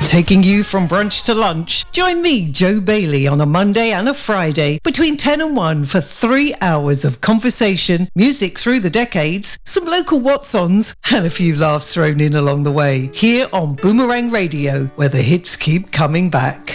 Taking you from brunch to lunch. Join me, Joe Bailey, on a Monday and a Friday between 10 and 1 for 3 hours of conversation, music through the decades, some local what's-ons, and a few laughs thrown in along the way. Here on Boomerang Radio, where the hits keep coming back.